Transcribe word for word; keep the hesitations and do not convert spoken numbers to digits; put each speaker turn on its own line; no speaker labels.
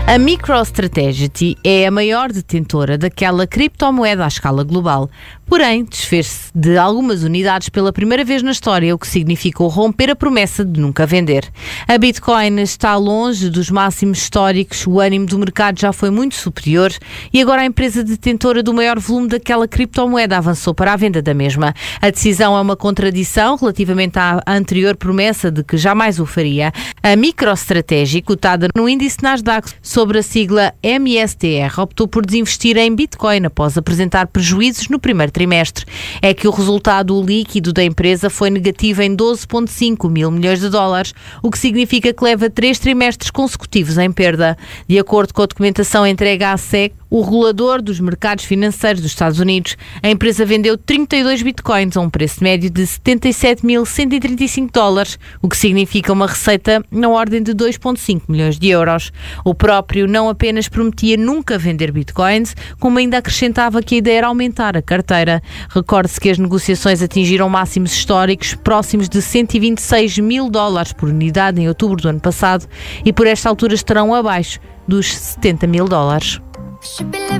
A MicroStrategy é a maior detentora daquela criptomoeda à escala global. Porém, desfez-se de algumas unidades pela primeira vez na história, o que significou romper a promessa de nunca vender. A Bitcoin está longe dos máximos históricos, o ânimo do mercado já foi muito superior e agora a empresa detentora do maior volume daquela criptomoeda avançou para a venda da mesma. A decisão é uma contradição relativamente à anterior promessa de que jamais o faria. A MicroStrategy, cotada no índice Nasdaq sobre a sigla M S T R, optou por desinvestir em Bitcoin após apresentar prejuízos no primeiro trimestre. É que o resultado líquido da empresa foi negativo em doze vírgula cinco mil milhões de dólares, o que significa que leva três trimestres consecutivos em perda. De acordo com a documentação entregue à S E C, o regulador dos mercados financeiros dos Estados Unidos, a empresa vendeu trinta e dois bitcoins a um preço médio de setenta e sete mil cento e trinta e cinco dólares, o que significa uma receita na ordem de dois vírgula cinco milhões de euros. O próprio não apenas prometia nunca vender bitcoins, como ainda acrescentava que a ideia era aumentar a carteira. Recorde-se que as negociações atingiram máximos históricos próximos de cento e vinte e seis mil dólares por unidade em outubro do ano passado e por esta altura estarão abaixo dos setenta mil dólares.